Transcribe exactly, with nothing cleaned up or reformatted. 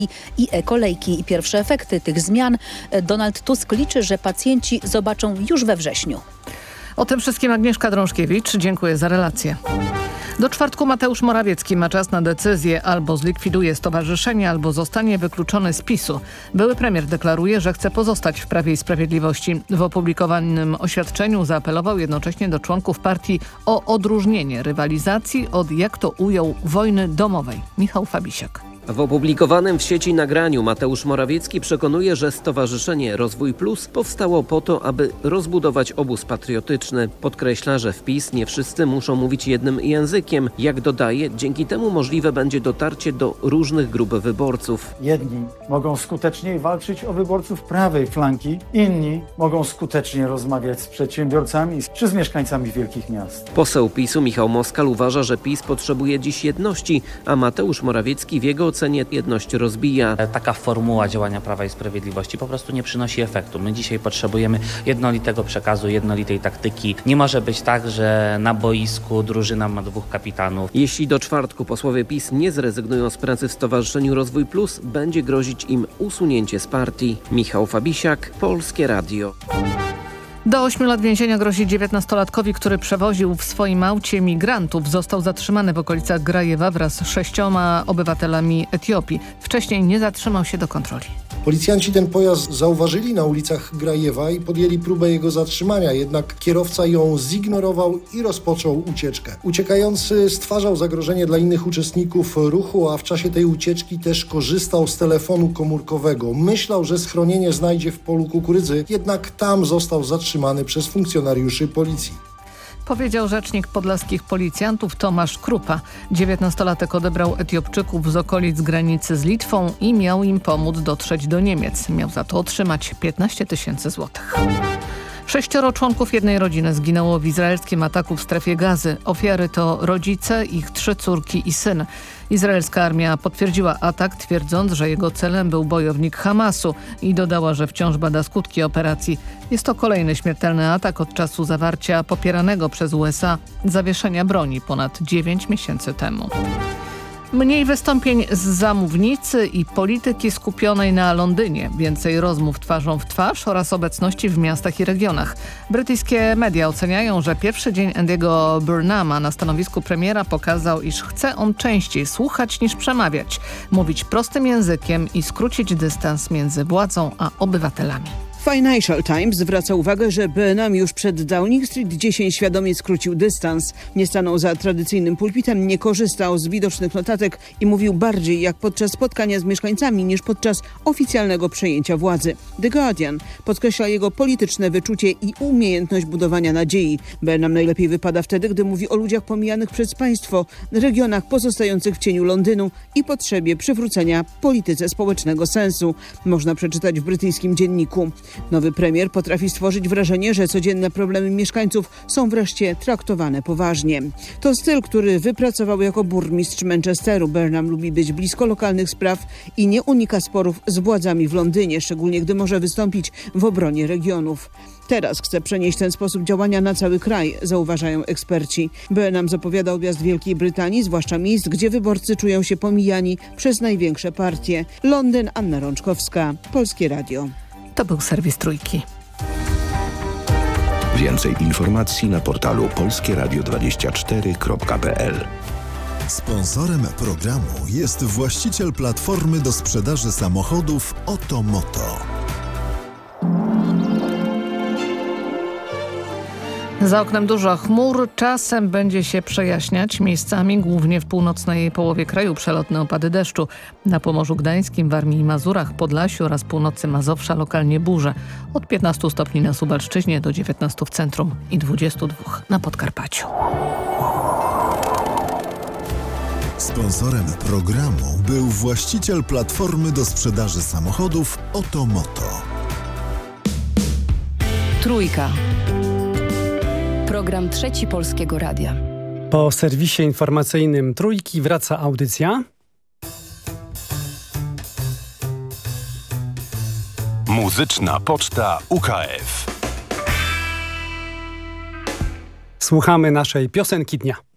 i e-kolejki. I pierwsze efekty tych zmian Donald Tusk liczy, że pacjenci zobaczą już we wrześniu. O tym wszystkim Agnieszka Drążkiewicz. Dziękuję za relację. Do czwartku Mateusz Morawiecki ma czas na decyzję: albo zlikwiduje stowarzyszenie, albo zostanie wykluczony z PiSu. Były premier deklaruje, że chce pozostać w Prawie i Sprawiedliwości. W opublikowanym oświadczeniu zaapelował jednocześnie do członków partii o odróżnienie rywalizacji od, jak to ujął, wojny domowej. Michał Fabisiak. W opublikowanym w sieci nagraniu Mateusz Morawiecki przekonuje, że Stowarzyszenie Rozwój Plus powstało po to, aby rozbudować obóz patriotyczny. Podkreśla, że w PiS nie wszyscy muszą mówić jednym językiem. Jak dodaje, dzięki temu możliwe będzie dotarcie do różnych grup wyborców. Jedni mogą skuteczniej walczyć o wyborców prawej flanki, inni mogą skutecznie rozmawiać z przedsiębiorcami czy z mieszkańcami wielkich miast. Poseł PiSu Michał Moskal uważa, że PiS potrzebuje dziś jedności, a Mateusz Morawiecki w jego ocenie jedność rozbija. Taka formuła działania Prawa i Sprawiedliwości po prostu nie przynosi efektu. My dzisiaj potrzebujemy jednolitego przekazu, jednolitej taktyki. Nie może być tak, że na boisku drużyna ma dwóch kapitanów. Jeśli do czwartku posłowie PiS nie zrezygnują z pracy w Stowarzyszeniu Rozwój Plus, będzie grozić im usunięcie z partii. Michał Fabisiak, Polskie Radio. Do ośmiu lat więzienia grozi dziewiętnastolatkowi, który przewoził w swoim aucie migrantów. Został zatrzymany w okolicach Grajewa wraz z sześcioma obywatelami Etiopii. Wcześniej nie zatrzymał się do kontroli. Policjanci ten pojazd zauważyli na ulicach Grajewa i podjęli próbę jego zatrzymania, jednak kierowca ją zignorował i rozpoczął ucieczkę. Uciekający stwarzał zagrożenie dla innych uczestników ruchu, a w czasie tej ucieczki też korzystał z telefonu komórkowego. Myślał, że schronienie znajdzie w polu kukurydzy, jednak tam został zatrzymany przez funkcjonariuszy policji. Powiedział rzecznik podlaskich policjantów Tomasz Krupa. dziewiętnastolatek odebrał Etiopczyków z okolic granicy z Litwą i miał im pomóc dotrzeć do Niemiec. Miał za to otrzymać piętnaście tysięcy złotych. Sześcioro członków jednej rodziny zginęło w izraelskim ataku w strefie Gazy. Ofiary to rodzice, ich trzy córki i syn. Izraelska armia potwierdziła atak, twierdząc, że jego celem był bojownik Hamasu i dodała, że wciąż bada skutki operacji. Jest to kolejny śmiertelny atak od czasu zawarcia popieranego przez U S A zawieszenia broni ponad dziewięć miesięcy temu. Mniej wystąpień z zamównicy i polityki skupionej na Londynie. Więcej rozmów twarzą w twarz oraz obecności w miastach i regionach. Brytyjskie media oceniają, że pierwszy dzień Andy'ego Burnhama na stanowisku premiera pokazał, iż chce on częściej słuchać niż przemawiać, mówić prostym językiem i skrócić dystans między władzą a obywatelami. Financial Times zwraca uwagę, że Burnham już przed Downing Street dziesięć świadomie skrócił dystans. Nie stanął za tradycyjnym pulpitem, nie korzystał z widocznych notatek i mówił bardziej jak podczas spotkania z mieszkańcami niż podczas oficjalnego przejęcia władzy. The Guardian podkreśla jego polityczne wyczucie i umiejętność budowania nadziei. Burnham najlepiej wypada wtedy, gdy mówi o ludziach pomijanych przez państwo, regionach pozostających w cieniu Londynu i potrzebie przywrócenia polityce społecznego sensu. Można przeczytać w brytyjskim dzienniku. Nowy premier potrafi stworzyć wrażenie, że codzienne problemy mieszkańców są wreszcie traktowane poważnie. To styl, który wypracował jako burmistrz Manchesteru. Burnham lubi być blisko lokalnych spraw i nie unika sporów z władzami w Londynie, szczególnie gdy może wystąpić w obronie regionów. Teraz chce przenieść ten sposób działania na cały kraj, zauważają eksperci. Burnham zapowiada odjazd Wielkiej Brytanii, zwłaszcza miejsc, gdzie wyborcy czują się pomijani przez największe partie. Londyn, Anna Rączkowska, Polskie Radio. To był serwis Trójki. Więcej informacji na portalu polskie radio dwadzieścia cztery kropka p l. Sponsorem programu jest właściciel platformy do sprzedaży samochodów Otomoto. Za oknem dużo chmur, czasem będzie się przejaśniać, miejscami głównie w północnej połowie kraju przelotne opady deszczu. Na Pomorzu Gdańskim, Warmii i Mazurach, Podlasiu oraz północy Mazowsza lokalnie burze. Od piętnastu stopni na Suwalszczyźnie do dziewiętnastu w centrum i dwudziestu dwóch na Podkarpaciu. Sponsorem programu był właściciel platformy do sprzedaży samochodów Otomoto. Trójka. Program Trzeci Polskiego Radia. Po serwisie informacyjnym Trójki wraca audycja Muzyczna Poczta U K F. Słuchamy naszej piosenki dnia.